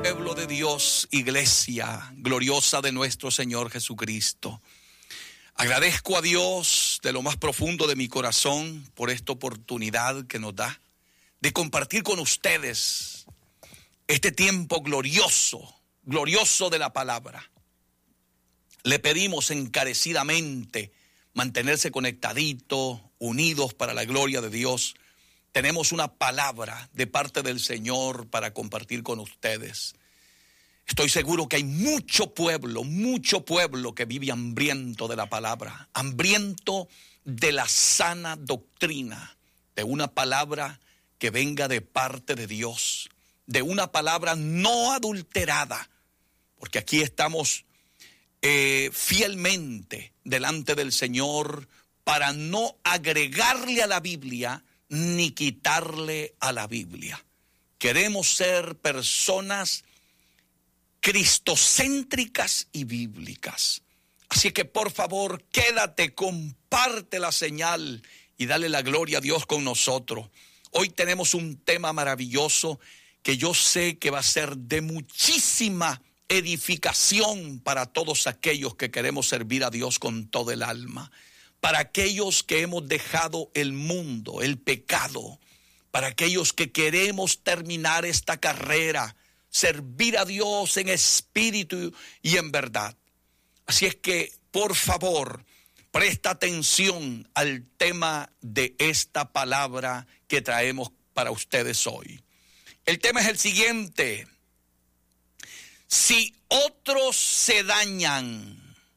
pueblo de Dios, iglesia gloriosa de nuestro Señor Jesucristo. Agradezco a Dios de lo más profundo de mi corazón por esta oportunidad que nos da de compartir con ustedes este tiempo glorioso de la palabra. Le pedimos encarecidamente mantenerse conectaditos, unidos para la gloria de Dios. Tenemos una palabra de parte del Señor para compartir con ustedes. Estoy seguro que hay mucho pueblo que vive hambriento de la palabra, hambriento de la sana doctrina, de una palabra que venga de parte de Dios, de una palabra no adulterada, porque aquí estamos fielmente delante del Señor para no agregarle a la Biblia ni quitarle a la Biblia. Queremos ser personas cristocéntricas y bíblicas. Así que por favor, quédate, comparte la señal y dale la gloria a Dios con nosotros. Hoy tenemos un tema maravilloso que yo sé que va a ser de muchísima edificación para todos aquellos que queremos servir a Dios con todo el alma. Para aquellos que hemos dejado el mundo, el pecado, para aquellos que queremos terminar esta carrera, servir a Dios en espíritu y en verdad. Así es que, por favor, presta atención al tema de esta palabra que traemos para ustedes hoy. El tema es el siguiente: si otros se dañan,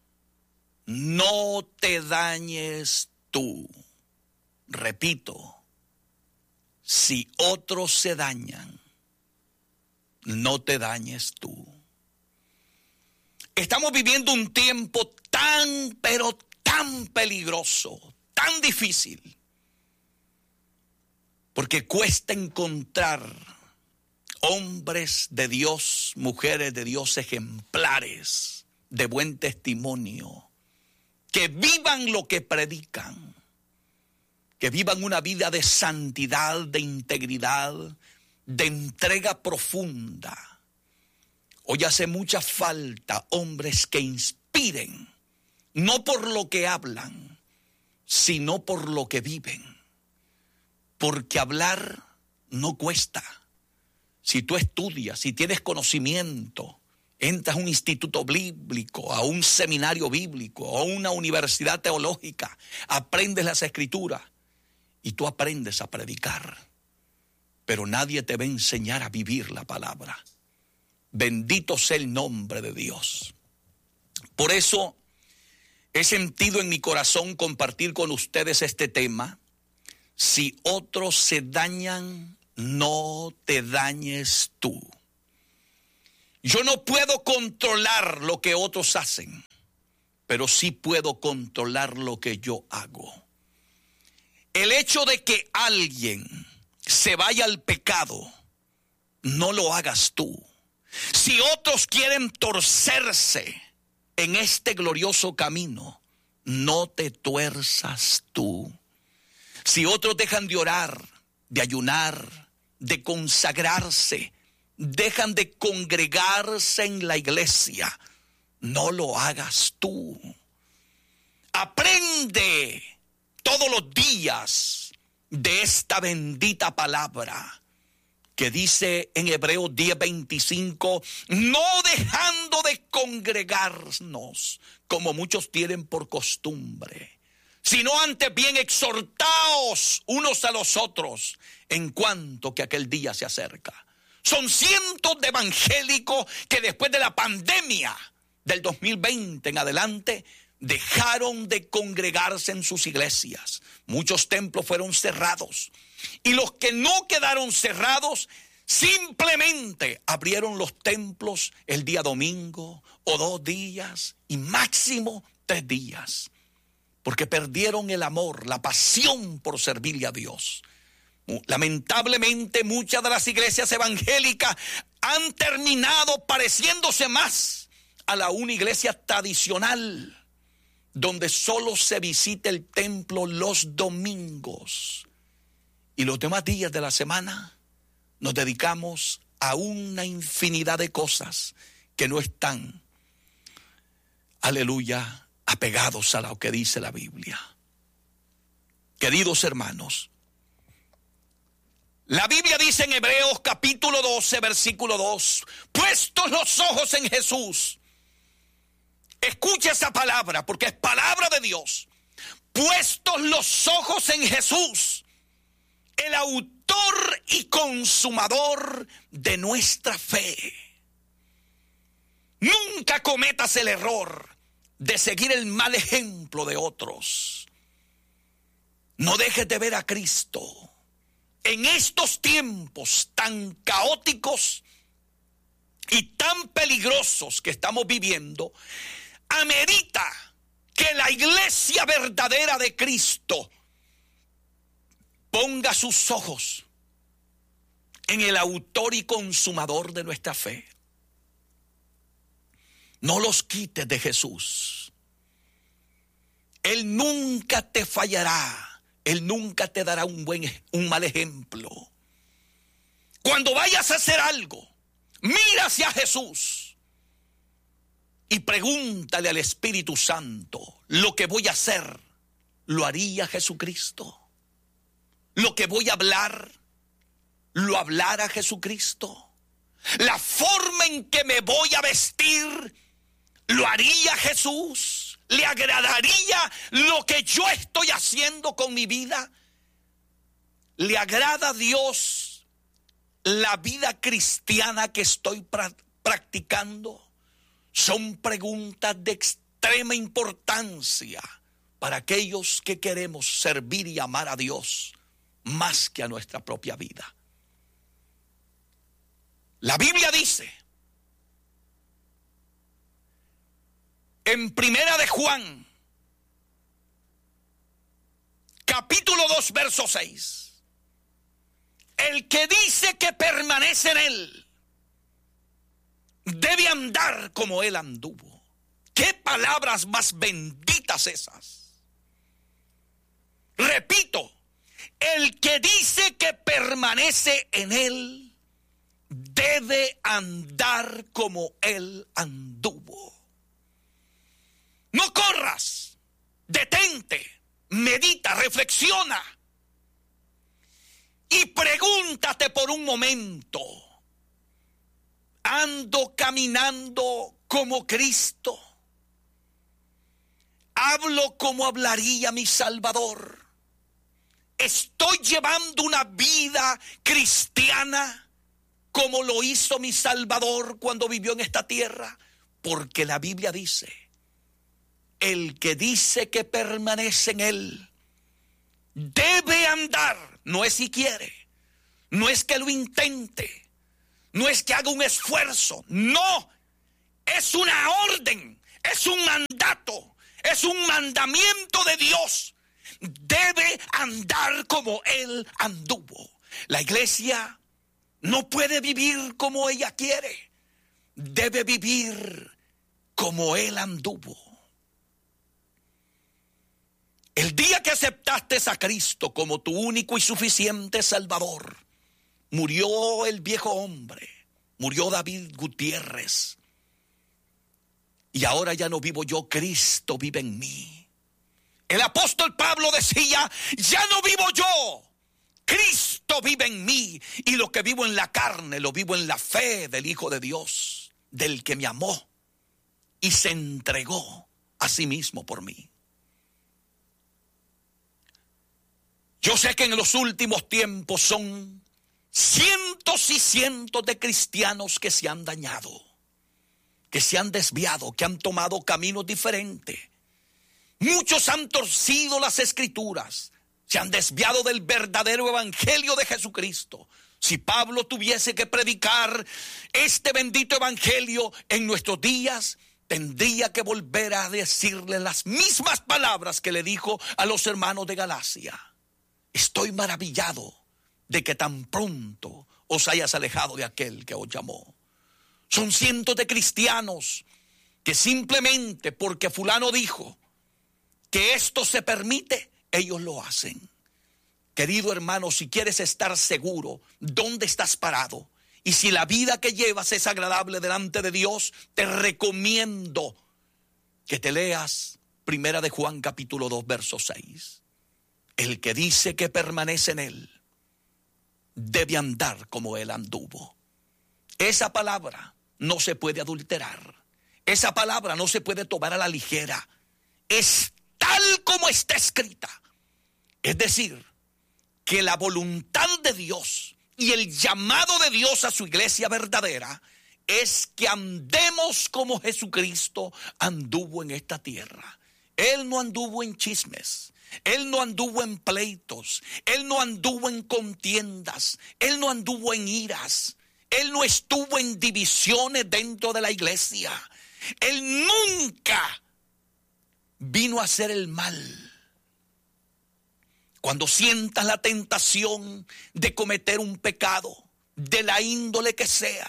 no te dañes tú. Repito, si otros se dañan, no te dañes tú. Estamos viviendo un tiempo tan, pero tan peligroso, tan difícil, porque cuesta encontrar hombres de Dios, mujeres de Dios ejemplares, de buen testimonio, que vivan lo que predican, que vivan una vida de santidad, de integridad, de entrega profunda. Hoy hace mucha falta hombres que inspiren, no por lo que hablan, sino por lo que viven. Porque hablar no cuesta. Si tú estudias, si tienes conocimiento, entras a un instituto bíblico, a un seminario bíblico, a una universidad teológica, aprendes las escrituras y tú aprendes a predicar. Pero nadie te va a enseñar a vivir la palabra. Bendito sea el nombre de Dios. Por eso he sentido en mi corazón compartir con ustedes este tema. Si otros se dañan, no te dañes tú. Yo no puedo controlar lo que otros hacen, pero sí puedo controlar lo que yo hago. El hecho de que alguien se vaya al pecado, no lo hagas tú. Si otros quieren torcerse en este glorioso camino, no te tuerzas tú. Si otros dejan de orar, de ayunar, de consagrarse, dejan de congregarse en la iglesia, no lo hagas tú. Aprende todos los días de esta bendita palabra que dice en Hebreos 10:25, no dejando de congregarnos como muchos tienen por costumbre, sino antes bien exhortaos unos a los otros en cuanto que aquel día se acerca. Son cientos de evangélicos que después de la pandemia del 2020 en adelante dejaron de congregarse en sus iglesias. Muchos templos fueron cerrados. Y los que no quedaron cerrados simplemente abrieron los templos el día domingo o 2 días y máximo 3 días. Porque perdieron el amor, la pasión por servirle a Dios. Lamentablemente muchas de las iglesias evangélicas han terminado pareciéndose más a una iglesia tradicional, donde solo se visita el templo los domingos y los demás días de la semana nos dedicamos a una infinidad de cosas que no están, aleluya, apegados a lo que dice la Biblia. Queridos hermanos, la Biblia dice en Hebreos capítulo 12, versículo 2, puestos los ojos en Jesús. Escucha esa palabra porque es palabra de Dios. Puestos los ojos en Jesús, el autor y consumador de nuestra fe. Nunca cometas el error de seguir el mal ejemplo de otros. No dejes de ver a Cristo. En estos tiempos tan caóticos y tan peligrosos que estamos viviendo, amerita que la iglesia verdadera de Cristo ponga sus ojos en el autor y consumador de nuestra fe. No los quites de Jesús. Él nunca te fallará. Él nunca te dará un mal ejemplo. Cuando vayas a hacer algo, mira hacia Jesús y pregúntale al Espíritu Santo, lo que voy a hacer, ¿lo haría Jesucristo? Lo que voy a hablar, ¿lo hablara Jesucristo? La forma en que me voy a vestir, ¿lo haría Jesús? ¿Le agradaría lo que yo estoy haciendo con mi vida? ¿Le agrada a Dios la vida cristiana que estoy practicando? Son preguntas de extrema importancia para aquellos que queremos servir y amar a Dios más que a nuestra propia vida. La Biblia dice en Primera de Juan, capítulo 2, verso 6, el que dice que permanece en él debe andar como él anduvo. ¿Qué palabras más benditas esas? Repito, el que dice que permanece en él debe andar como él anduvo. No corras, detente, medita, reflexiona y pregúntate por un momento, ¿ando caminando como Cristo? ¿Hablo como hablaría mi Salvador? ¿Estoy llevando una vida cristiana como lo hizo mi Salvador cuando vivió en esta tierra? Porque la Biblia dice, el que dice que permanece en él debe andar, no es si quiere, no es que lo intente, no es que haga un esfuerzo, no, es una orden, es un mandato, es un mandamiento de Dios. Debe andar como él anduvo. La iglesia no puede vivir como ella quiere, debe vivir como él anduvo. El día que aceptaste a Cristo como tu único y suficiente Salvador, murió el viejo hombre, murió David Gutiérrez. Y ahora ya no vivo yo, Cristo vive en mí. El apóstol Pablo decía, ya no vivo yo, Cristo vive en mí. Y lo que vivo en la carne, lo vivo en la fe del Hijo de Dios, del que me amó y se entregó a sí mismo por mí. Yo sé que en los últimos tiempos son cientos y cientos de cristianos que se han dañado, que se han desviado, que han tomado caminos diferentes. Muchos han torcido las escrituras, se han desviado del verdadero evangelio de Jesucristo. Si Pablo tuviese que predicar este bendito evangelio en nuestros días, tendría que volver a decirle las mismas palabras que le dijo a los hermanos de Galacia. Estoy maravillado de que tan pronto os hayas alejado de aquel que os llamó. Son cientos de cristianos que simplemente porque fulano dijo que esto se permite, ellos lo hacen. Querido hermano, si quieres estar seguro dónde estás parado Y si la vida que llevas es agradable delante de Dios, te recomiendo que te leas Primera de Juan capítulo 2, verso 6. El que dice que permanece en él, debe andar como él anduvo. Esa palabra no se puede adulterar. Esa palabra no se puede tomar a la ligera. Es tal como está escrita. Es decir, que la voluntad de Dios y el llamado de Dios a su iglesia verdadera es que andemos como Jesucristo anduvo en esta tierra. Él no anduvo en chismes, Él no anduvo en pleitos, Él no anduvo en contiendas, Él no anduvo en iras, Él no estuvo en divisiones dentro de la iglesia. Él nunca vino a hacer el mal. Cuando sientas la tentación de cometer un pecado, de la índole que sea,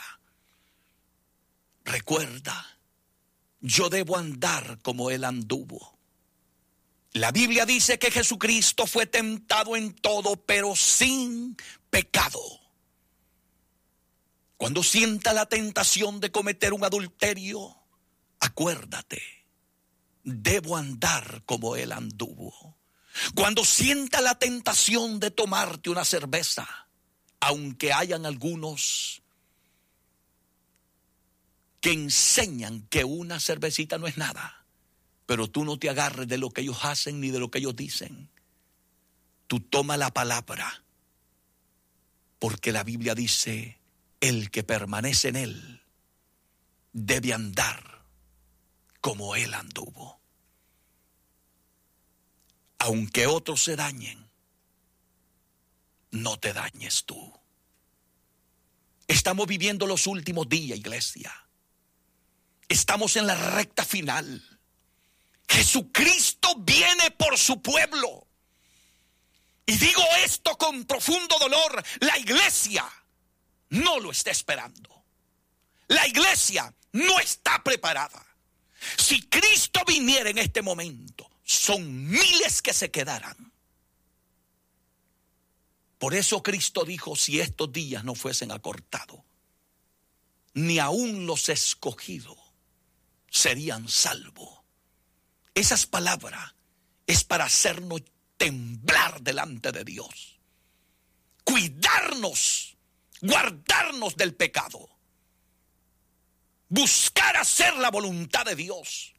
recuerda, yo debo andar como Él anduvo. La Biblia dice que Jesucristo fue tentado en todo, pero sin pecado. Cuando sientas la tentación de cometer un adulterio, acuérdate, debo andar como Él anduvo. Cuando sienta la tentación de tomarte una cerveza, aunque hayan algunos que enseñan que una cervecita no es nada, pero tú no te agarres de lo que ellos hacen ni de lo que ellos dicen. Tú toma la palabra, porque la Biblia dice, el que permanece en él debe andar como él anduvo. Aunque otros se dañen, no te dañes tú. Estamos viviendo los últimos días, iglesia. Estamos en la recta final. Jesucristo viene por su pueblo. Y digo esto con profundo dolor. La iglesia no lo está esperando. La iglesia no está preparada. Si Cristo viniera en este momento, son miles que se quedarán. Por eso Cristo dijo, si estos días no fuesen acortados, ni aun los escogidos serían salvos. Esas palabras es para hacernos temblar delante de Dios. Cuidarnos, guardarnos del pecado. Buscar hacer la voluntad de Dios.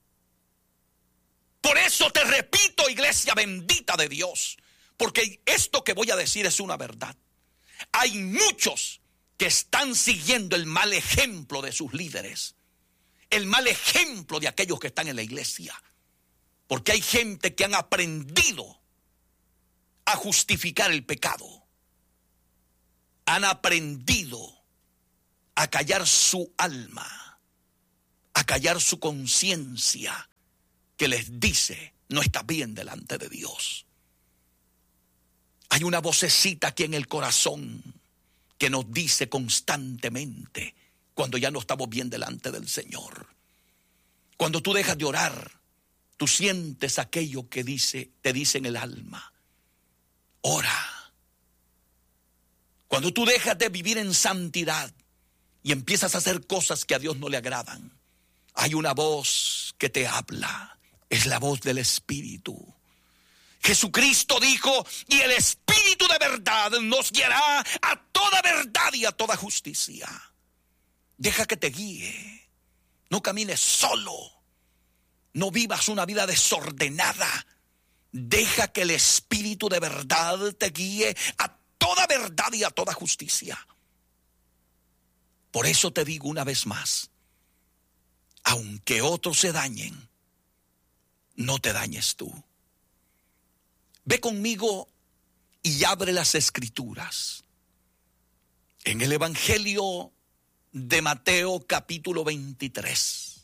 Por eso te repito, iglesia bendita de Dios, porque esto que voy a decir es una verdad. Hay muchos que están siguiendo el mal ejemplo de sus líderes, el mal ejemplo de aquellos que están en la iglesia, porque hay gente que han aprendido a justificar el pecado, han aprendido a callar su alma, a callar su conciencia, que les dice, no está bien delante de Dios. Hay una vocecita aquí en el corazón que nos dice constantemente cuando ya no estamos bien delante del Señor. Cuando tú dejas de orar, tú sientes aquello que te dice en el alma, ora. Cuando tú dejas de vivir en santidad y empiezas a hacer cosas que a Dios no le agradan, hay una voz que te habla. Es la voz del Espíritu. Jesucristo dijo, y el Espíritu de verdad nos guiará a toda verdad y a toda justicia. Deja que te guíe. No camines solo. No vivas una vida desordenada. Deja que el Espíritu de verdad te guíe a toda verdad y a toda justicia. Por eso te digo una vez más, aunque otros se dañen, no te dañes tú. Ve conmigo y abre las Escrituras. En el Evangelio de Mateo capítulo 23.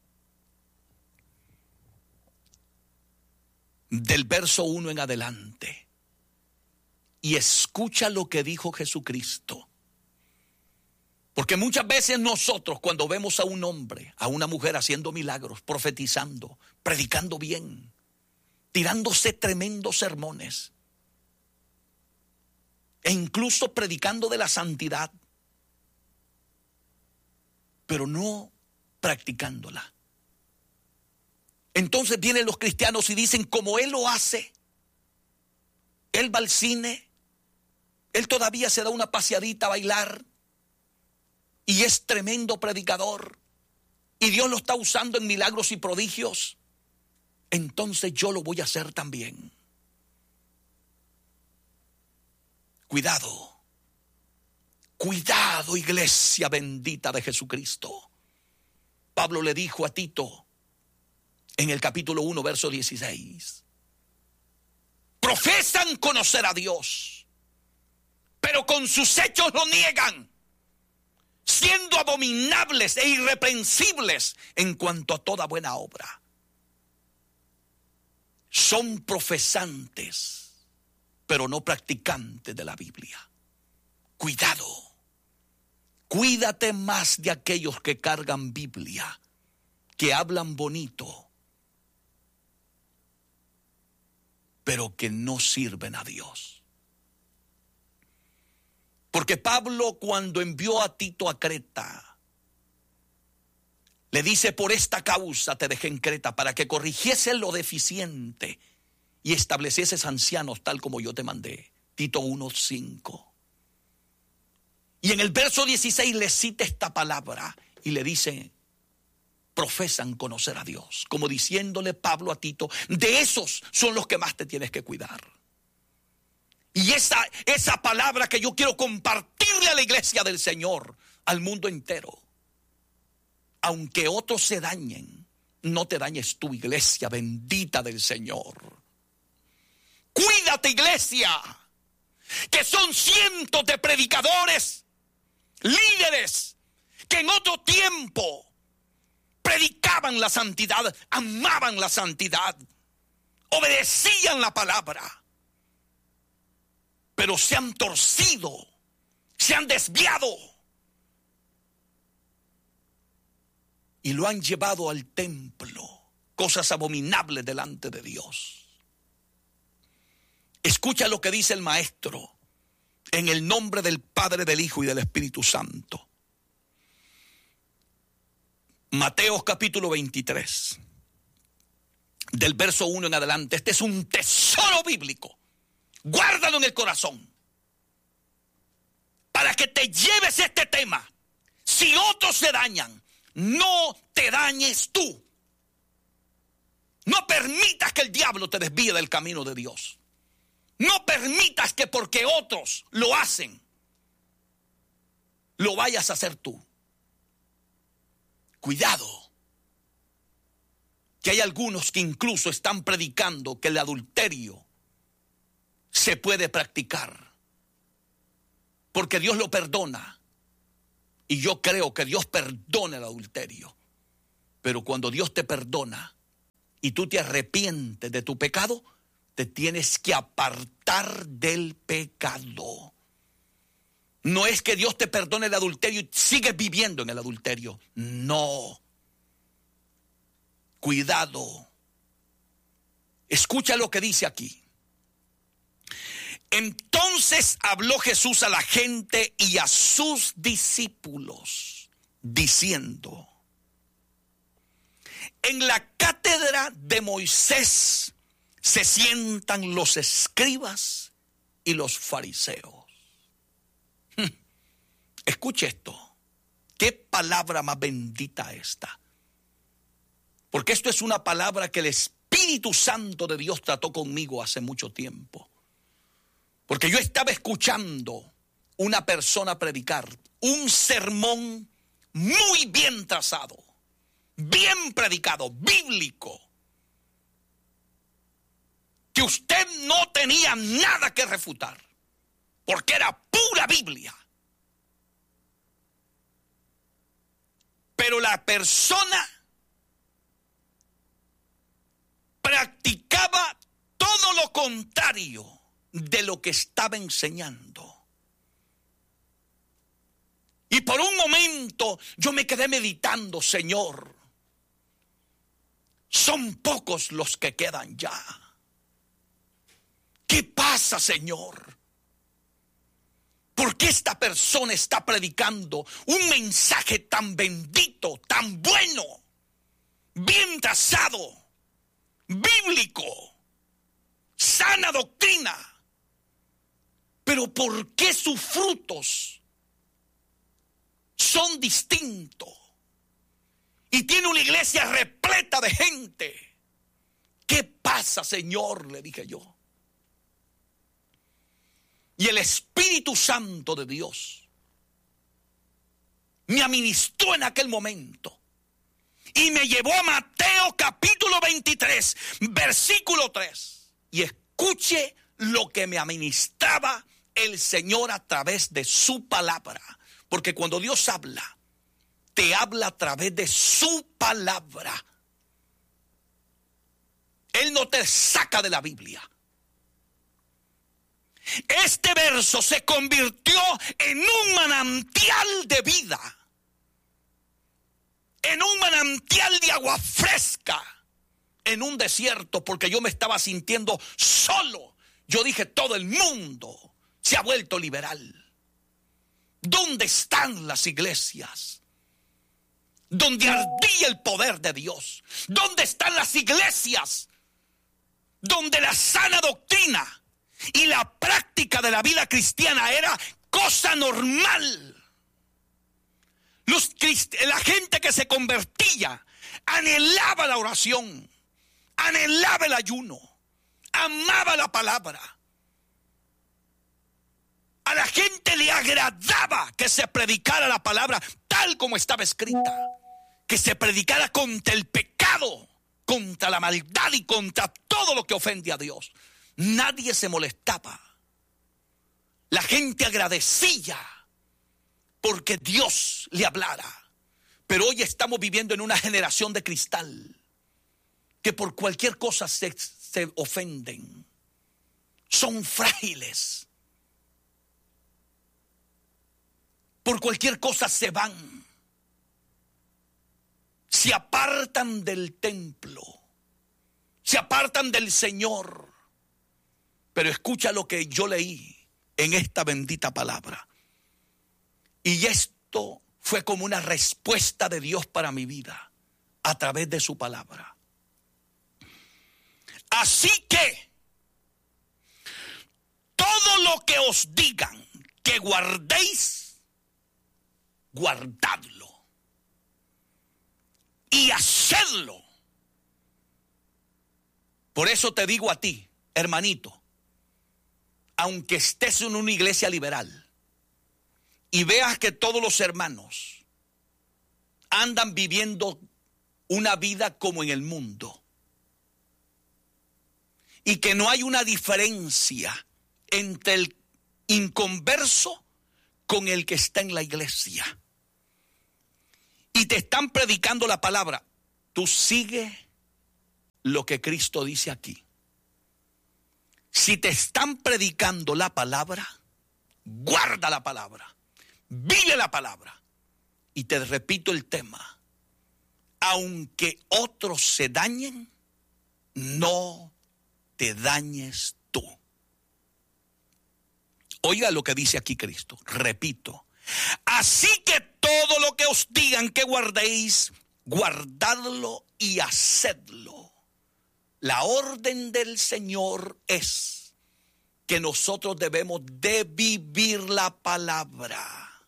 Del verso 1 en adelante. Y escucha lo que dijo Jesucristo. Porque muchas veces nosotros cuando vemos a un hombre, a una mujer haciendo milagros, profetizando, predicando bien, tirándose tremendos sermones, e incluso predicando de la santidad, pero no practicándola. Entonces vienen los cristianos y dicen, como él lo hace, él va al cine, él todavía se da una paseadita a bailar y es tremendo predicador y Dios lo está usando en milagros y prodigios, entonces yo lo voy a hacer también. Cuidado, cuidado, iglesia bendita de Jesucristo. Pablo le dijo a Tito en el capítulo 1, verso 16, profesan conocer a Dios, pero con sus hechos lo niegan, siendo abominables e irreprensibles en cuanto a toda buena obra. Son profesantes, pero no practicantes de la Biblia. Cuidado, cuídate más de aquellos que cargan Biblia, que hablan bonito, pero que no sirven a Dios. Porque Pablo, cuando envió a Tito a Creta, le dice, por esta causa te dejé en Creta, para que corrigiese lo deficiente y establecieses ancianos tal como yo te mandé. Tito 1:5. Y en el verso 16 le cita esta palabra y le dice, profesan conocer a Dios, como diciéndole Pablo a Tito, de esos son los que más te tienes que cuidar. Y esa palabra que yo quiero compartirle a la iglesia del Señor, al mundo entero. Aunque otros se dañen, no te dañes tu iglesia bendita del Señor. Cuídate, iglesia, que son cientos de predicadores, líderes, que en otro tiempo predicaban la santidad, amaban la santidad, obedecían la palabra, pero se han torcido, se han desviado y lo han llevado al templo, cosas abominables delante de Dios. Escucha lo que dice el maestro, en el nombre del Padre, del Hijo y del Espíritu Santo. Mateo capítulo 23, del verso 1 en adelante. Este es un tesoro bíblico. Guárdalo en el corazón, para que te lleves este tema. Si otros se dañan, no te dañes tú. No permitas que el diablo te desvíe del camino de Dios. No permitas que porque otros lo hacen, lo vayas a hacer tú. Cuidado, que hay algunos que incluso están predicando que el adulterio se puede practicar, porque Dios lo perdona. Y yo creo que Dios perdona el adulterio. Pero cuando Dios te perdona y tú te arrepientes de tu pecado, te tienes que apartar del pecado. No es que Dios te perdone el adulterio y sigues viviendo en el adulterio. No. Cuidado. Escucha lo que dice aquí. Entonces habló Jesús a la gente y a sus discípulos, diciendo, en la cátedra de Moisés se sientan los escribas y los fariseos. Escuche esto. Qué palabra más bendita esta. Porque esto es una palabra que el Espíritu Santo de Dios trató conmigo hace mucho tiempo. Porque yo estaba escuchando una persona predicar un sermón muy bien trazado, bien predicado, bíblico, que usted no tenía nada que refutar, porque era pura Biblia. Pero la persona practicaba todo lo contrario de lo que estaba enseñando. Y por un momento yo me quedé meditando, Señor, son pocos los que quedan ya. ¿Qué pasa, Señor? ¿Por qué esta persona está predicando un mensaje tan bendito, tan bueno, bien trazado, bíblico, sana doctrina? Pero ¿por qué sus frutos son distintos? Y tiene una iglesia repleta de gente. ¿Qué pasa, Señor?, le dije yo. Y el Espíritu Santo de Dios me administró en aquel momento y me llevó a Mateo capítulo 23, versículo 3. Y escuche lo que me administraba el Señor a través de su palabra. Porque cuando Dios habla, te habla a través de su palabra. Él no te saca de la Biblia. Este verso se convirtió en un manantial de vida, en un manantial de agua fresca, en un desierto, porque yo me estaba sintiendo solo. Yo dije, todo el mundo se ha vuelto liberal. ¿Dónde están las iglesias donde ardía el poder de Dios? ¿Dónde están las iglesias donde la sana doctrina y la práctica de la vida cristiana era cosa normal? La gente que se convertía anhelaba la oración, anhelaba el ayuno, amaba la palabra. A la gente le agradaba que se predicara la palabra tal como estaba escrita, que se predicara contra el pecado, contra la maldad y contra todo lo que ofende a Dios. Nadie se molestaba. La gente agradecía porque Dios le hablara. Pero hoy estamos viviendo en una generación de cristal que por cualquier cosa se ofenden. Son frágiles. Por cualquier cosa se van. Se apartan del templo. Se apartan del Señor. Pero escucha lo que yo leí en esta bendita palabra. Y esto fue como una respuesta de Dios para mi vida a través de su palabra. Así que todo lo que os digan que guardéis, guardadlo y hacedlo. Por eso te digo a ti, hermanito, aunque estés en una iglesia liberal y veas que todos los hermanos andan viviendo una vida como en el mundo y que no hay una diferencia entre el inconverso con el que está en la iglesia y te están predicando la palabra, tú sigue lo que Cristo dice aquí. Si te están predicando la palabra, guarda la palabra, vive la palabra. Y te repito el tema, aunque otros se dañen, no te dañes tú. Oiga lo que dice aquí Cristo, repito. Así que todo lo que os digan que guardéis, guardadlo y hacedlo. La orden del Señor es que nosotros debemos de vivir la palabra,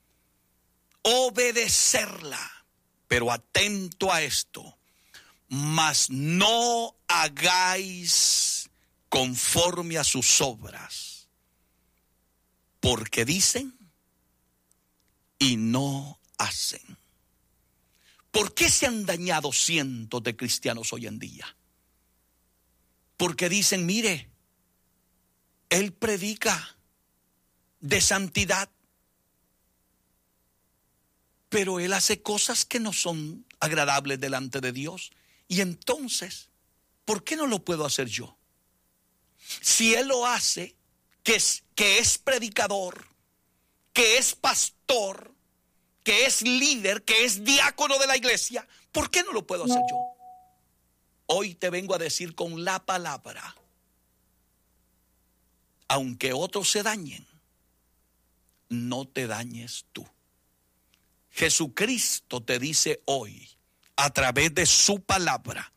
obedecerla, pero atento a esto, mas no hagáis conforme a sus obras, porque dicen y no hacen. ¿Por qué se han dañado cientos de cristianos hoy en día? Porque dicen, mire, él predica de santidad, pero él hace cosas que no son agradables delante de Dios. Y entonces, ¿por qué no lo puedo hacer yo? Si él lo hace, que es predicador, que es pastor, que es líder, que es diácono de la iglesia, ¿por qué no lo puedo hacer yo? Hoy te vengo a decir con la palabra, aunque otros se dañen, no te dañes tú. Jesucristo te dice hoy, a través de su palabra,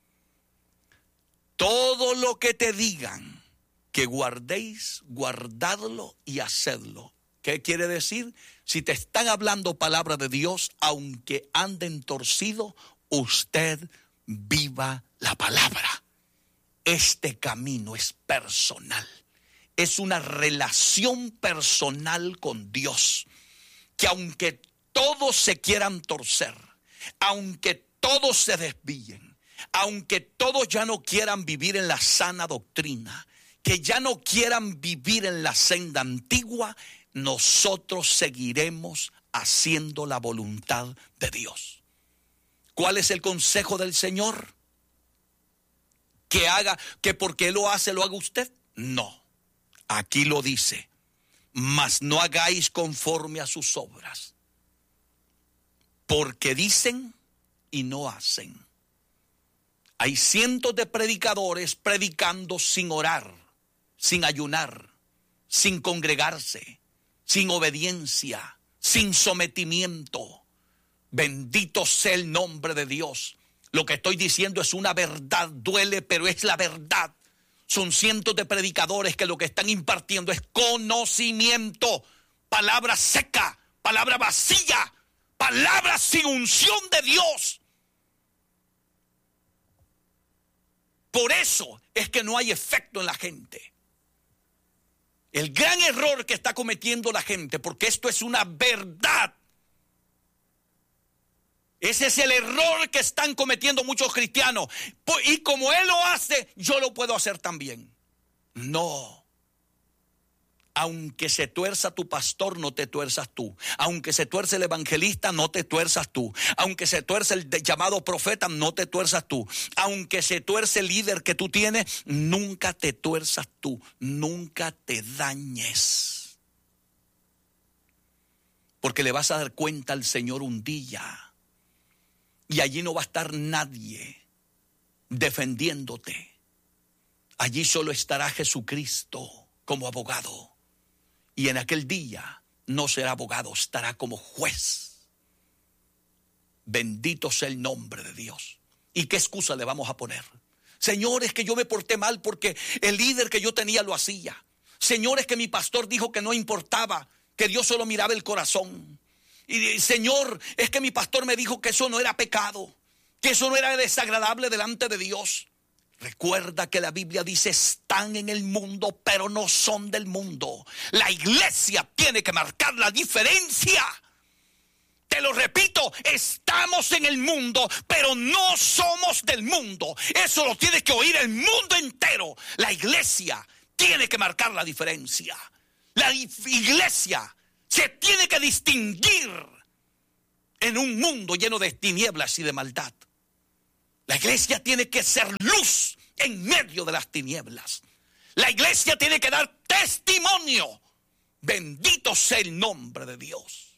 todo lo que te digan que guardéis, guardadlo y hacedlo. ¿Qué quiere decir? Si te están hablando palabra de Dios, aunque anden torcido, usted viva la palabra. Este camino es personal. Es una relación personal con Dios. Que aunque todos se quieran torcer, aunque todos se desvíen, aunque todos ya no quieran vivir en la sana doctrina, que ya no quieran vivir en la senda antigua, nosotros seguiremos haciendo la voluntad de Dios. ¿Cuál es el consejo del Señor? Que haga, que porque Él lo hace, lo haga usted. No, aquí lo dice, mas no hagáis conforme a sus obras, porque dicen y no hacen. Hay cientos de predicadores predicando sin orar, sin ayunar, sin congregarse, sin obediencia, sin sometimiento. Bendito sea el nombre de Dios. Lo que estoy diciendo es una verdad, duele, pero es la verdad. Son cientos de predicadores que lo que están impartiendo es conocimiento, palabra seca, palabra vacía, palabra sin unción de Dios. Por eso es que no hay efecto en la gente. El gran error que está cometiendo la gente, porque esto es una verdad. Ese es el error que están cometiendo muchos cristianos. Y como Él lo hace, yo lo puedo hacer también. No. Aunque se tuerza tu pastor, no te tuerzas tú. Aunque se tuerce el evangelista, no te tuerzas tú. Aunque se tuerce el llamado profeta, no te tuerzas tú. Aunque se tuerce el líder que tú tienes, nunca te tuerzas tú. Nunca te dañes. Porque le vas a dar cuenta al Señor un día. Y allí no va a estar nadie defendiéndote. Allí solo estará Jesucristo como abogado. Y en aquel día no será abogado, estará como juez. Bendito sea el nombre de Dios. ¿Y qué excusa le vamos a poner? Señor, es que yo me porté mal porque el líder que yo tenía lo hacía. Señor, es que mi pastor dijo que no importaba, que Dios solo miraba el corazón. Y Señor, es que mi pastor me dijo que eso no era pecado, que eso no era desagradable delante de Dios. Recuerda que la Biblia dice, están en el mundo, pero no son del mundo. La iglesia tiene que marcar la diferencia. Te lo repito, estamos en el mundo, pero no somos del mundo. Eso lo tiene que oír el mundo entero. La iglesia tiene que marcar la diferencia. La iglesia se tiene que distinguir en un mundo lleno de tinieblas y de maldad. La iglesia tiene que ser luz en medio de las tinieblas. La iglesia tiene que dar testimonio. Bendito sea el nombre de Dios.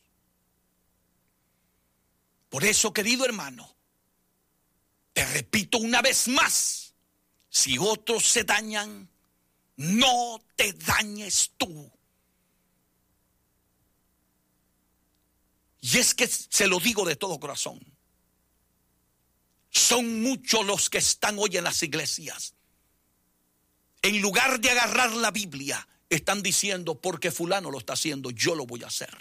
Por eso, querido hermano, te repito una vez más, si otros se dañan, no te dañes tú. Y es que se lo digo de todo corazón. Son muchos los que están hoy en las iglesias. En lugar de agarrar la Biblia, están diciendo, porque fulano lo está haciendo, yo lo voy a hacer.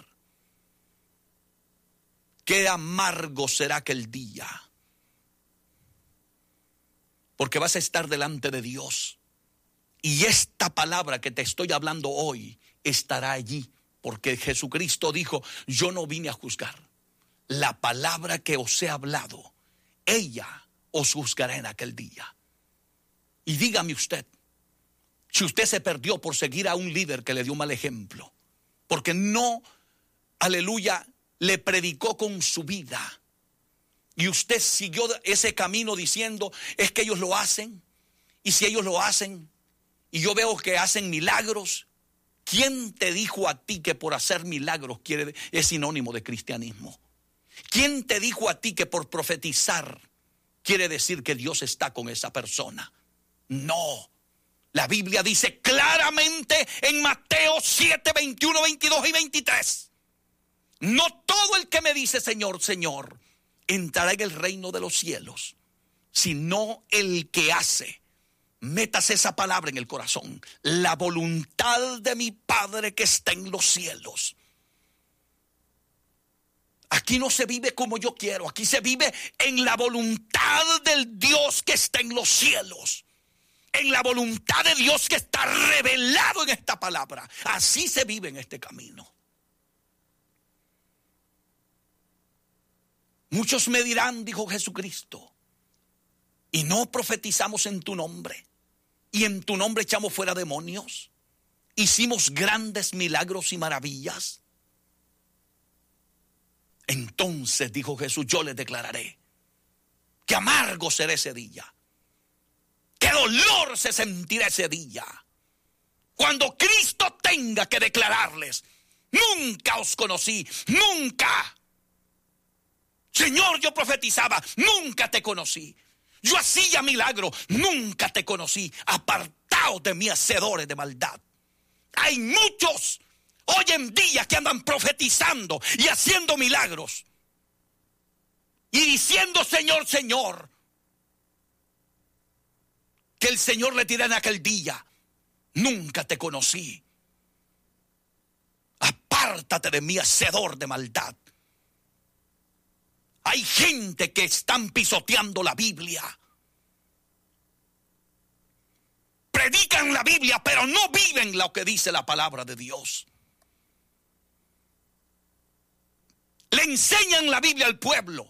Qué amargo será aquel día. Porque vas a estar delante de Dios. Y esta palabra que te estoy hablando hoy estará allí. Porque Jesucristo dijo, yo no vine a juzgar. La palabra que os he hablado, ella os juzgará en aquel día. Y dígame usted, si usted se perdió por seguir a un líder que le dio mal ejemplo, porque no, aleluya, le predicó con su vida, y usted siguió ese camino diciendo, es que ellos lo hacen, y si ellos lo hacen, y yo veo que hacen milagros, ¿quién te dijo a ti que por hacer milagros es sinónimo de cristianismo? ¿Quién te dijo a ti que por profetizar quiere decir que Dios está con esa persona? No. La Biblia dice claramente en Mateo 7, 21, 22 y 23. No todo el que me dice Señor, Señor, entrará en el reino de los cielos, sino el que hace. Métase esa palabra en el corazón. La voluntad de mi Padre que está en los cielos. Aquí no se vive como yo quiero. Aquí se vive en la voluntad del Dios que está en los cielos. En la voluntad de Dios que está revelado en esta palabra. Así se vive en este camino. Muchos me dirán, dijo Jesucristo, y no profetizamos en tu nombre, y en tu nombre echamos fuera demonios, hicimos grandes milagros y maravillas. Entonces, dijo Jesús, yo les declararé que amargo será ese día, que dolor se sentirá ese día, cuando Cristo tenga que declararles, nunca os conocí, nunca. Señor, yo profetizaba, nunca te conocí. Yo hacía milagro, nunca te conocí. Apartaos de mí, hacedores de maldad. Hay muchos hoy en día que andan profetizando y haciendo milagros. Y diciendo, Señor, Señor. Que el Señor le dirá en aquel día, nunca te conocí. Apártate de mí, hacedor de maldad. Hay gente que están pisoteando la Biblia. Predican la Biblia, pero no viven lo que dice la palabra de Dios. Le enseñan la Biblia al pueblo,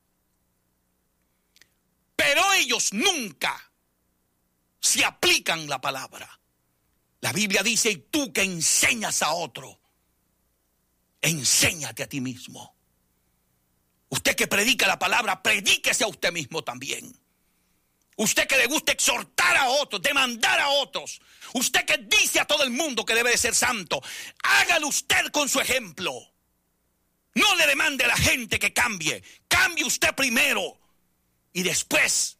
pero ellos nunca se aplican la palabra. La Biblia dice, y tú que enseñas a otro, enséñate a ti mismo. Usted que predica la palabra, predíquese a usted mismo también. Usted que le gusta exhortar a otros, demandar a otros. Usted que dice a todo el mundo que debe de ser santo, hágalo usted con su ejemplo. No le demande a la gente que cambie. Cambie usted primero. Y después,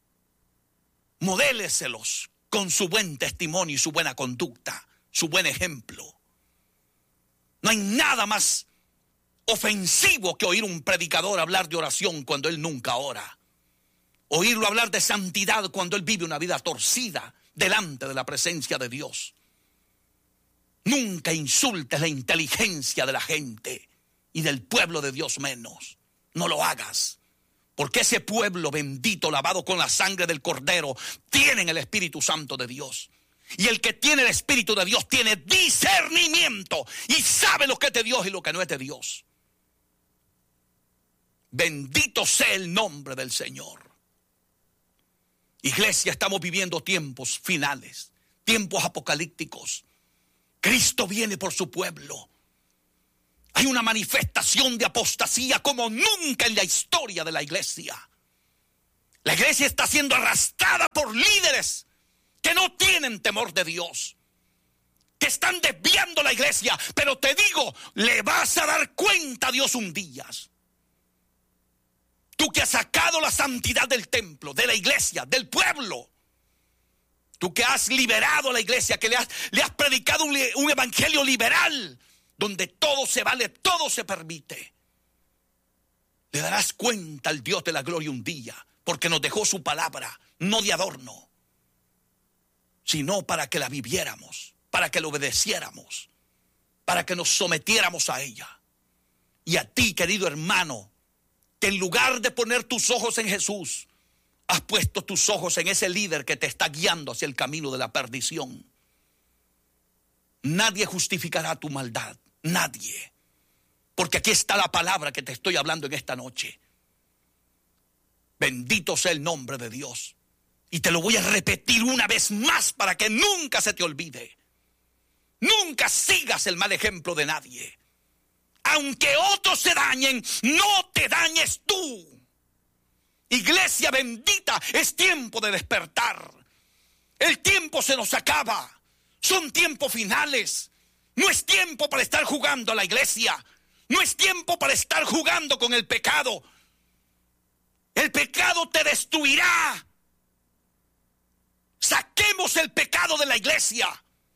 modéleselos con su buen testimonio y su buena conducta, su buen ejemplo. No hay nada más ofensivo que oír un predicador hablar de oración cuando él nunca ora. Oírlo hablar de santidad cuando él vive una vida torcida delante de la presencia de Dios. Nunca insultes la inteligencia de la gente y del pueblo de Dios menos. No lo hagas, porque ese pueblo bendito, lavado con la sangre del Cordero, tienen el Espíritu Santo de Dios. Y el que tiene el Espíritu de Dios tiene discernimiento y sabe lo que es de Dios y lo que no es de Dios. Bendito sea el nombre del Señor. Iglesia, estamos viviendo tiempos finales, tiempos apocalípticos. Cristo viene por su pueblo. Hay una manifestación de apostasía como nunca en la historia de la iglesia. La iglesia está siendo arrastrada por líderes que no tienen temor de Dios, que están desviando la iglesia. Pero te digo, le vas a dar cuenta a Dios un día. Tú que has sacado la santidad del templo, de la iglesia, del pueblo. Tú que has liberado a la iglesia, que le has predicado un evangelio liberal, donde todo se vale, todo se permite. Le darás cuenta al Dios de la gloria un día, porque nos dejó su palabra, no de adorno, sino para que la viviéramos, para que la obedeciéramos, para que nos sometiéramos a ella. Y a ti, querido hermano, que en lugar de poner tus ojos en Jesús, has puesto tus ojos en ese líder que te está guiando hacia el camino de la perdición. Nadie justificará tu maldad, nadie. Porque aquí está la palabra que te estoy hablando en esta noche. Bendito sea el nombre de Dios. Y te lo voy a repetir una vez más para que nunca se te olvide. Nunca sigas el mal ejemplo de nadie. Aunque otros se dañen, no te dañes tú. Iglesia bendita, es tiempo de despertar. El tiempo se nos acaba. Son tiempos finales. No es tiempo para estar jugando a la iglesia. No es tiempo para estar jugando con el pecado. El pecado te destruirá Saquemos el pecado de la iglesia.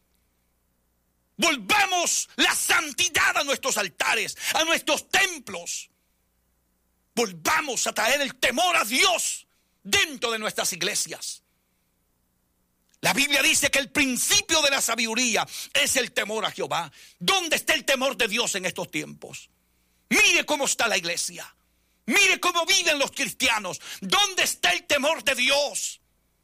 Volvamos la santidad a nuestros altares, a nuestros templos. Volvamos a traer el temor a Dios dentro de nuestras iglesias. La Biblia dice que el principio de la sabiduría es el temor a Jehová. ¿Dónde está el temor de Dios en estos tiempos? Mire cómo está la iglesia. Mire cómo viven los cristianos. ¿Dónde está el temor de Dios?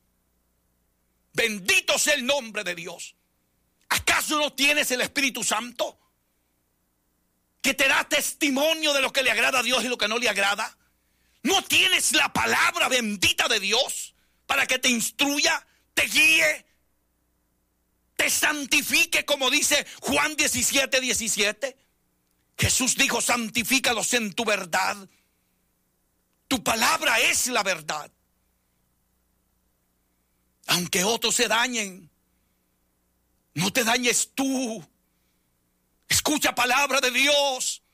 Bendito sea el nombre de Dios. ¿Acaso no tienes el Espíritu Santo que te da testimonio de lo que le agrada a Dios y lo que no le agrada? ¿No tienes la palabra bendita de Dios para que te instruya, te guíe, te santifique, como dice Juan 17:17? Jesús dijo: santifícalos en tu verdad. Tu palabra es la verdad. Aunque otros se dañen, no te dañes tú. Escucha palabra de Dios.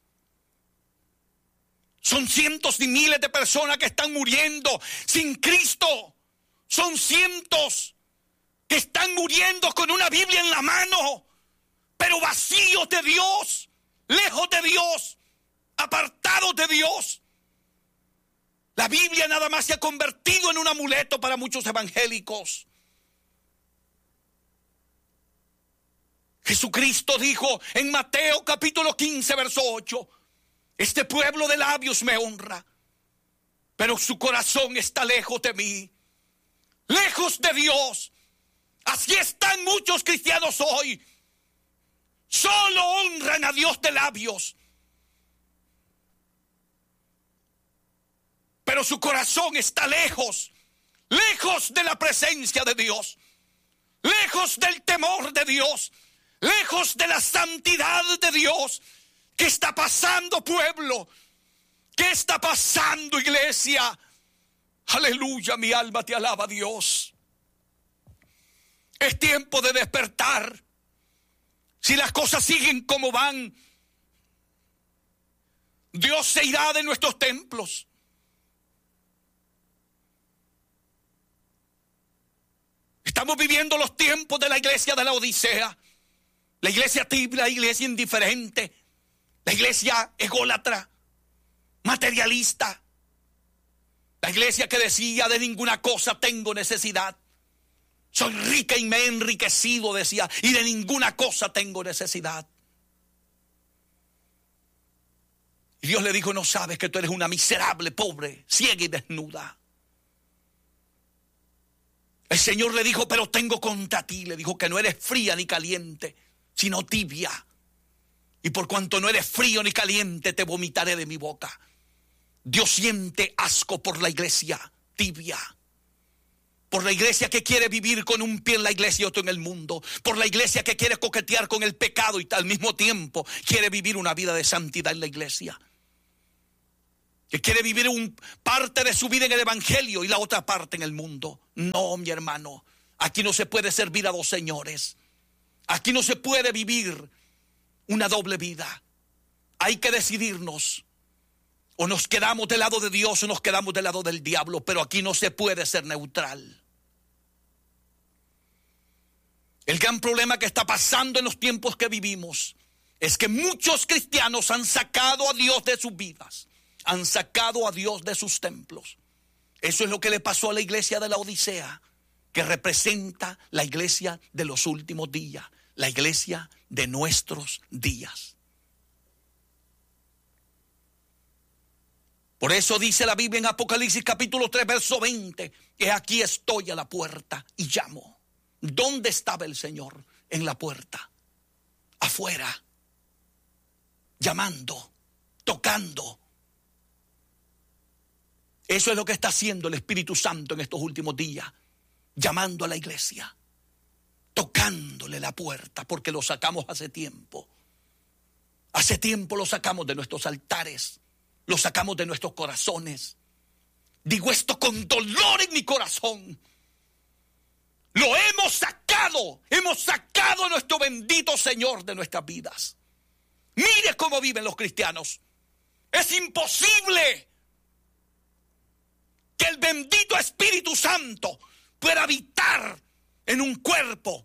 Son cientos y miles de personas que están muriendo sin Cristo. Son cientos que están muriendo con una Biblia en la mano, pero vacíos de Dios, lejos de Dios, apartados de Dios. La Biblia nada más se ha convertido en un amuleto para muchos evangélicos. Jesucristo dijo en Mateo capítulo 15, verso 8: este pueblo de labios me honra, pero su corazón está lejos de mí, lejos de Dios. Así están muchos cristianos hoy. Solo honran a Dios de labios, pero su corazón está lejos, lejos de la presencia de Dios, lejos del temor de Dios, lejos de la santidad de Dios. ¿Qué está pasando, pueblo? ¿Qué está pasando, iglesia? Aleluya, mi alma te alaba, Dios. Es tiempo de despertar. Si las cosas siguen como van, Dios se irá de nuestros templos. Estamos viviendo los tiempos de la iglesia de la Odisea. La iglesia tibia, la iglesia indiferente, la iglesia ególatra, materialista. La iglesia que decía: de ninguna cosa tengo necesidad. Soy rica y me he enriquecido, decía, y de ninguna cosa tengo necesidad. Y Dios le dijo: no sabes que tú eres una miserable, pobre, ciega y desnuda. El Señor le dijo: pero tengo contra ti. Le dijo que no eres fría ni caliente, sino tibia. Y por cuanto no eres frío ni caliente, te vomitaré de mi boca. Dios siente asco por la iglesia tibia, por la iglesia que quiere vivir con un pie en la iglesia y otro en el mundo, por la iglesia que quiere coquetear con el pecado y al mismo tiempo quiere vivir una vida de santidad en la iglesia, que quiere vivir parte de su vida en el evangelio y la otra parte en el mundo. No, mi hermano, aquí no se puede servir a dos señores. Aquí no se puede vivir una doble vida. Hay que decidirnos: o nos quedamos del lado de Dios o nos quedamos del lado del diablo. Pero aquí no se puede ser neutral. El gran problema que está pasando en los tiempos que vivimos es que muchos cristianos han sacado a Dios de sus vidas, han sacado a Dios de sus templos. Eso es lo que le pasó a la iglesia de la Odisea, que representa la iglesia de los últimos días, la iglesia de nuestros días. Por eso dice la Biblia en Apocalipsis capítulo 3, verso 20, que aquí estoy a la puerta y llamo. ¿Dónde estaba el Señor? En la puerta, afuera, llamando, tocando. Eso es lo que está haciendo el Espíritu Santo en estos últimos días, llamando a la iglesia, tocándole la puerta, porque lo sacamos hace tiempo. Hace tiempo lo sacamos de nuestros altares, lo sacamos de nuestros corazones. Digo esto con dolor en mi corazón. Lo hemos sacado a nuestro bendito Señor de nuestras vidas. Mire cómo viven los cristianos. Es imposible que el bendito Espíritu Santo pueda habitar en un cuerpo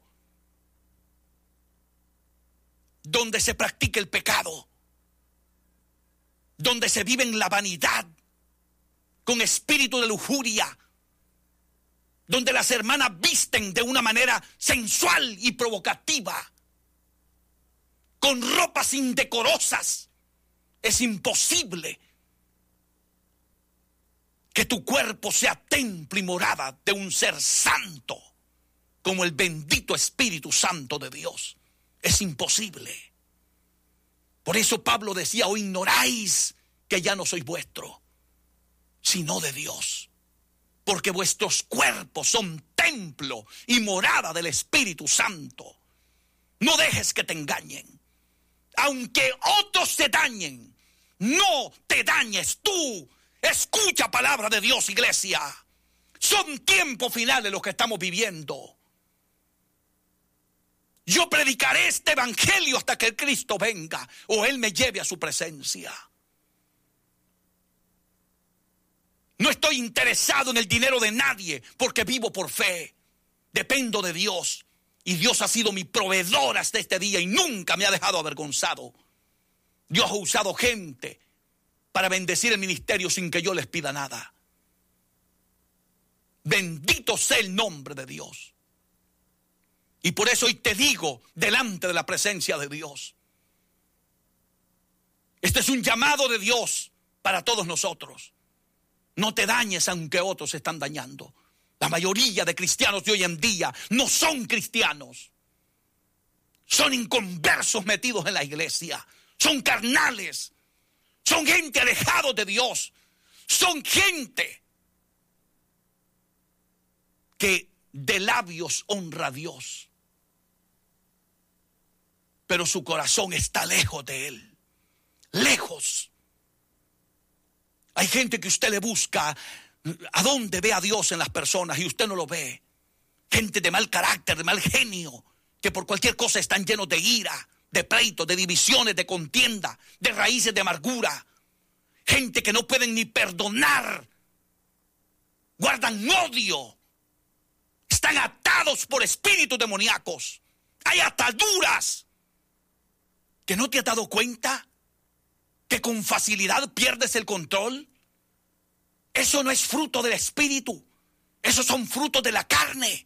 donde se practica el pecado, donde se vive en la vanidad, con espíritu de lujuria, donde las hermanas visten de una manera sensual y provocativa, con ropas indecorosas. Es imposible que tu cuerpo sea templo y morada de un ser santo, como el bendito Espíritu Santo de Dios. Es imposible. Por eso Pablo decía: o ignoráis que ya no sois vuestro, sino de Dios, porque vuestros cuerpos son templo y morada del Espíritu Santo. No dejes que te engañen. Aunque otros te dañen, no te dañes tú. Escucha palabra de Dios, iglesia. Son tiempos finales los que estamos viviendo. Yo predicaré este evangelio hasta que el Cristo venga o Él me lleve a su presencia. No estoy interesado en el dinero de nadie, porque vivo por fe. Dependo de Dios. Y Dios ha sido mi proveedor hasta este día y nunca me ha dejado avergonzado. Dios ha usado gente para bendecir el ministerio sin que yo les pida nada. Bendito sea el nombre de Dios. Y por eso hoy te digo, delante de la presencia de Dios, este es un llamado de Dios para todos nosotros. No te dañes aunque otros se están dañando. La mayoría de cristianos de hoy en día no son cristianos. Son inconversos metidos en la iglesia. Son carnales. Son gente alejada de Dios. Son gente que de labios honra a Dios, pero su corazón está lejos de Él. Lejos. Hay gente que usted le busca a dónde ve a Dios en las personas y usted no lo ve. Gente de mal carácter, de mal genio, que por cualquier cosa están llenos de ira, de pleitos, de divisiones, de contienda, de raíces de amargura. Gente que no pueden ni perdonar. Guardan odio. Están atados por espíritus demoníacos. Hay ataduras. ¿Que no te has dado cuenta que con facilidad pierdes el control? Eso no es fruto del espíritu. Esos son frutos de la carne.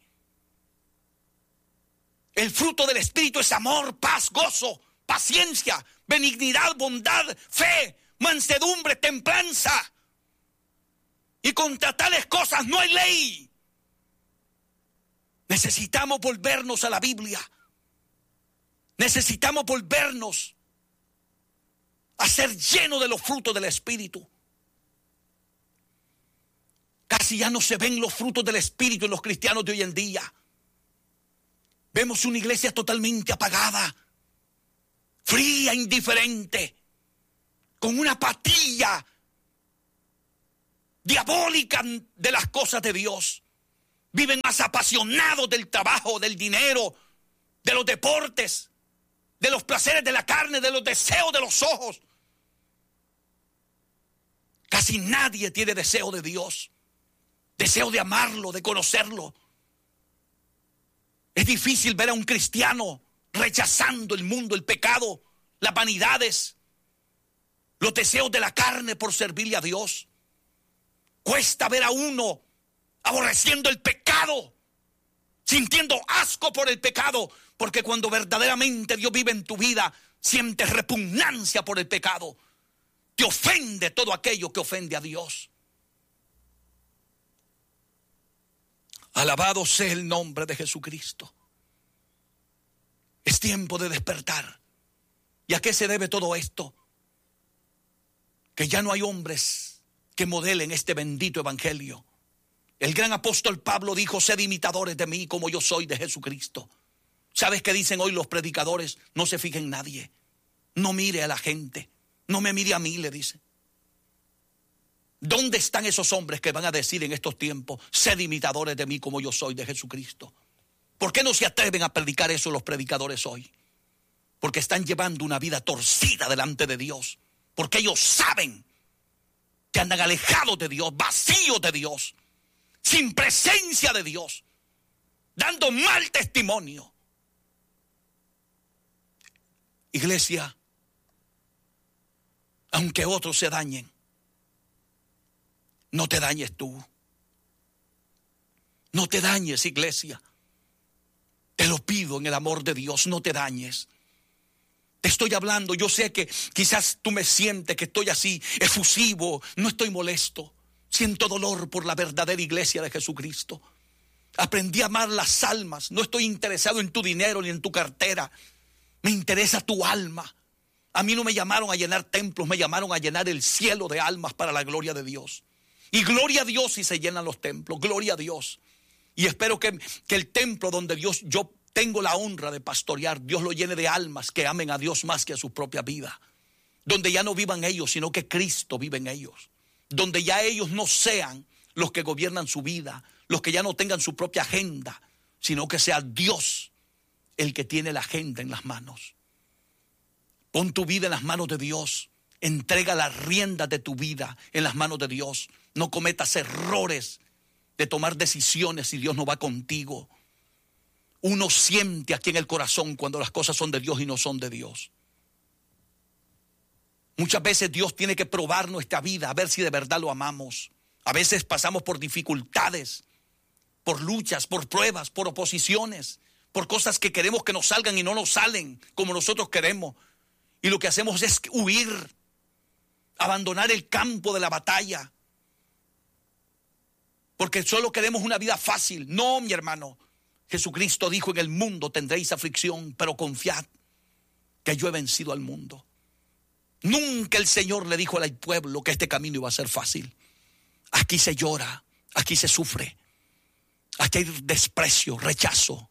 El fruto del espíritu es amor, paz, gozo, paciencia, benignidad, bondad, fe, mansedumbre, templanza. Y contra tales cosas no hay ley. Necesitamos volvernos a la Biblia. Necesitamos volvernos a ser llenos de los frutos del espíritu. Casi ya no se ven los frutos del espíritu en los cristianos de hoy en día. Vemos una iglesia totalmente apagada, fría, indiferente, con una apatía diabólica de las cosas de Dios. Viven más apasionados del trabajo, del dinero, de los deportes, de los placeres de la carne, de los deseos de los ojos. Casi nadie tiene deseo de Dios, deseo de amarlo, de conocerlo. Es difícil ver a un cristiano rechazando el mundo, el pecado, las vanidades, los deseos de la carne por servirle a Dios. Cuesta ver a uno aborreciendo el pecado, sintiendo asco por el pecado, porque cuando verdaderamente Dios vive en tu vida, sientes repugnancia por el pecado. Te ofende todo aquello que ofende a Dios. Alabado sea el nombre de Jesucristo. Es tiempo de despertar. ¿Y a qué se debe todo esto? Que ya no hay hombres que modelen este bendito evangelio. El gran apóstol Pablo dijo: sed imitadores de mí como yo soy de Jesucristo. ¿Sabes qué dicen hoy los predicadores? No se fije en nadie. No mire a la gente. No me mire a mí, le dice. ¿Dónde están esos hombres que van a decir en estos tiempos: sed imitadores de mí como yo soy de Jesucristo? ¿Por qué no se atreven a predicar eso los predicadores hoy? Porque están llevando una vida torcida delante de Dios. Porque ellos saben que andan alejados de Dios, vacíos de Dios, sin presencia de Dios, dando mal testimonio. Iglesia, aunque otros se dañen, no te dañes tú. No te dañes, iglesia. Te lo pido en el amor de Dios, no te dañes. Te estoy hablando, yo sé que quizás tú me sientes que estoy así, efusivo, no estoy molesto. Siento dolor por la verdadera iglesia de Jesucristo. Aprendí a amar las almas, no estoy interesado en tu dinero ni en tu cartera. Me interesa tu alma. A mí no me llamaron a llenar templos, me llamaron a llenar el cielo de almas para la gloria de Dios. Y gloria a Dios si se llenan los templos, gloria a Dios. Y espero que el templo donde yo tengo la honra de pastorear, Dios lo llene de almas que amen a Dios más que a su propia vida. Donde ya no vivan ellos, sino que Cristo vive en ellos. Donde ya ellos no sean los que gobiernan su vida, los que ya no tengan su propia agenda, sino que sea Dios el que tiene la agenda en las manos. Pon tu vida en las manos de Dios. Entrega las riendas de tu vida en las manos de Dios. No cometas errores de tomar decisiones si Dios no va contigo. Uno siente aquí en el corazón cuando las cosas son de Dios y no son de Dios. Muchas veces Dios tiene que probar nuestra vida a ver si de verdad lo amamos. A veces pasamos por dificultades, por luchas, por pruebas, por oposiciones, por cosas que queremos que nos salgan y no nos salen como nosotros queremos. Y lo que hacemos es huir, abandonar el campo de la batalla, porque solo queremos una vida fácil. No, mi hermano. Jesucristo dijo: en el mundo tendréis aflicción, pero confiad que yo he vencido al mundo. Nunca el Señor le dijo al pueblo que este camino iba a ser fácil. Aquí se llora, aquí se sufre, aquí hay desprecio, rechazo.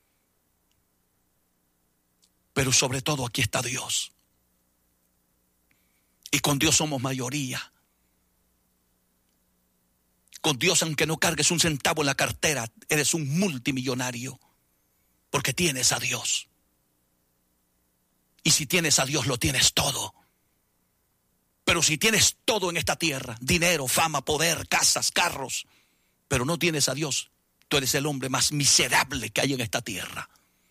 Pero sobre todo aquí está Dios. Y con Dios somos mayoría. Con Dios, aunque no cargues un centavo en la cartera, eres un multimillonario, porque tienes a Dios. Y si tienes a Dios, lo tienes todo. Pero si tienes todo en esta tierra, dinero, fama, poder, casas, carros, pero no tienes a Dios, tú eres el hombre más miserable que hay en esta tierra.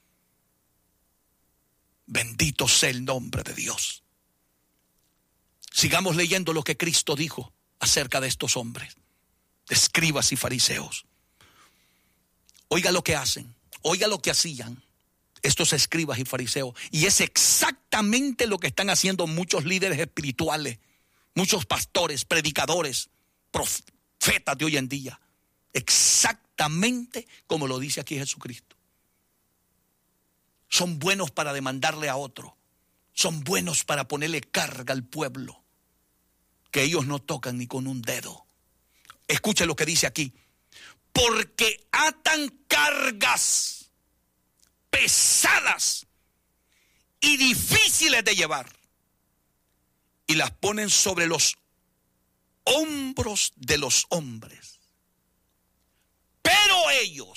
Bendito sea el nombre de Dios. Sigamos leyendo lo que Cristo dijo acerca de estos hombres, escribas y fariseos. Oiga lo que hacen, oiga lo que hacían estos escribas y fariseos. Y es exactamente lo que están haciendo muchos líderes espirituales, muchos pastores, predicadores, profetas de hoy en día. Exactamente como lo dice aquí Jesucristo. Son buenos para demandarle a otro. Son buenos para ponerle carga al pueblo, que ellos no tocan ni con un dedo. Escuche lo que dice aquí. Porque atan cargas pesadas y difíciles de llevar y las ponen sobre los hombros de los hombres. Pero ellos